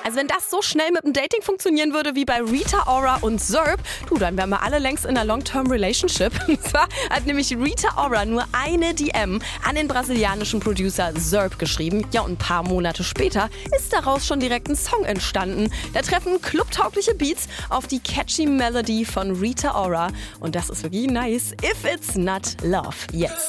Also wenn das so schnell mit dem Dating funktionieren würde wie bei Rita Ora und Zerb, dann wären wir alle längst in einer Long-Term-Relationship. Und zwar hat nämlich Rita Ora nur eine DM an den brasilianischen Producer Zerb geschrieben. Ja, und ein paar Monate später ist daraus schon direkt ein Song entstanden. Da treffen clubtaugliche Beats auf die catchy Melody von Rita Ora. Und das ist wirklich nice. If it's not love. Yes.